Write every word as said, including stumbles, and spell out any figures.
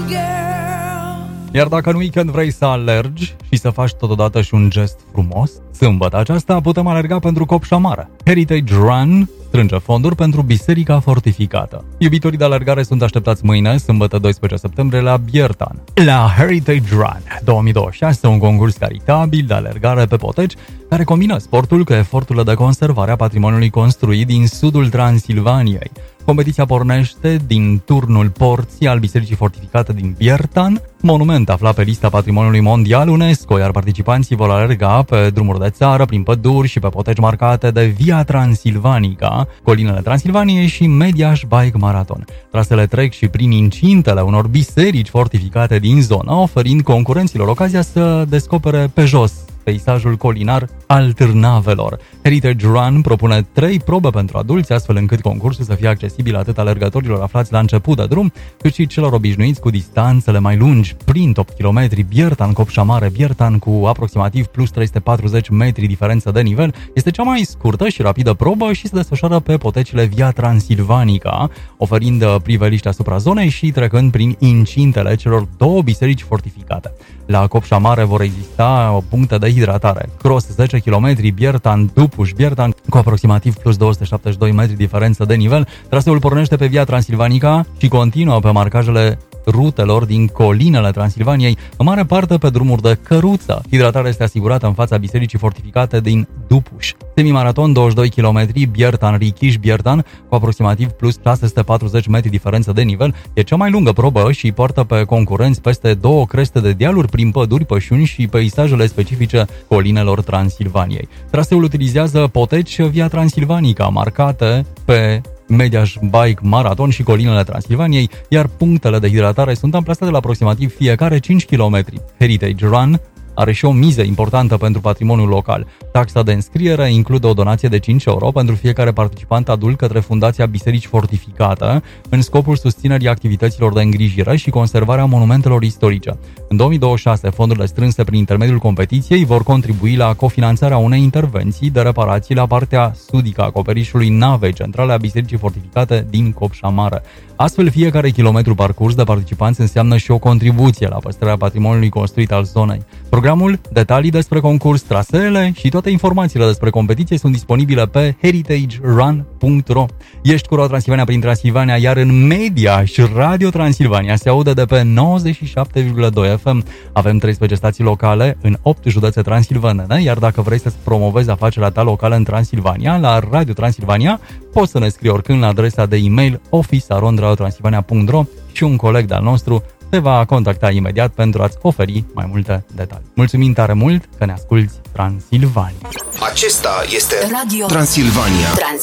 Iar dacă în weekend vrei să alergi și să faci totodată și un gest frumos, sâmbătă aceasta putem alerga pentru Copșamara. Heritage Run strânge fonduri pentru Biserica Fortificată. Iubitorii de alergare sunt așteptați mâine, sâmbătă doisprezece septembrie, la Biertan. La Heritage Run două mii douăzeci și șase, un concurs caritabil de alergare pe poteci care combină sportul cu eforturile de conservare a patrimoniului construit din sudul Transilvaniei. Competiția pornește din turnul porții al Bisericii Fortificate din Biertan, monument aflat pe lista Patrimoniului Mondial UNESCO, iar participanții vor alerga pe drumuri de țară, prin păduri și pe poteci marcate de Via Transilvanica, colinele Transilvaniei și Mediaș Bike Marathon. Trasele trec și prin incintele unor biserici fortificate din zonă, oferind concurenților ocazia să descopere pe jos peisajul colinar al Târnavelor. Heritage Run propune trei probe pentru adulți, astfel încât concursul să fie accesibil atât alergătorilor aflați la început de drum, cât și celor obișnuiți cu distanțele mai lungi, prin opt kilometri, Biertan, Copșamare, Biertan, cu aproximativ plus trei sute patruzeci metri diferență de nivel. Este cea mai scurtă și rapidă probă și se desfășoară pe potecile Via Transilvanica, oferind priveliște asupra zonei și trecând prin incintele celor două biserici fortificate. La Copșamare vor exista puncte de hidratare. Cross zece kilometri, Biertan, Dupuș, Biertan, cu aproximativ plus două sute șaptezeci și doi metri diferență de nivel. Traseul pornește pe Via Transilvanica și continuă pe marcajele rutelor din colinele Transilvaniei, în mare parte pe drumuri de căruță. Hidratarea este asigurată în fața bisericii fortificate din Dupuș. Semimaraton douăzeci și doi kilometri, Biertan, Richiș, Biertan, cu aproximativ plus șase sute patruzeci metri diferență de nivel. E cea mai lungă probă și poartă pe concurenți peste două creste de dealuri prin păduri, pășuni și peisajele specifice colinelor Transilvaniei. Traseul utilizează poteci Via Transilvanica, marcate pe Mediaș Bike Marathon și colinele Transilvaniei, iar punctele de hidratare sunt amplasate la aproximativ fiecare cinci kilometri. Heritage Run are și o miză importantă pentru patrimoniul local. Taxa de înscriere include o donație de cinci euro pentru fiecare participant adult către Fundația Biserici Fortificată, în scopul susținerii activităților de îngrijire și conservarea monumentelor istorice. În două mii douăzeci și șase, fondurile strânse prin intermediul competiției vor contribui la cofinanțarea unei intervenții de reparații la partea sudică a acoperișului navei centrale a Bisericii Fortificate din Copșamare. Astfel, fiecare kilometru parcurs de participanți înseamnă și o contribuție la păstrarea patrimoniului construit al zonei. Programul, detalii despre concurs, traseele și toate informațiile despre competiție sunt disponibile pe heritage run punct ro. Ești cu Transilvania prin Transilvania, iar în media și Radio Transilvania se aude de pe nouăzeci și șapte virgulă doi F M. Avem treisprezece stații locale în opt județe transilvanene, iar dacă vrei să-ți promovezi afacerea ta locală în Transilvania, la Radio Transilvania, poți să ne scrii oricând la adresa de e-mail office arond radio transilvania punct ro și un coleg de-al nostru te va contacta imediat pentru a-ți oferi mai multe detalii. Mulțumim tare mult că ne asculți, Transilvania! Acesta este Radio Transilvania. Transilvania.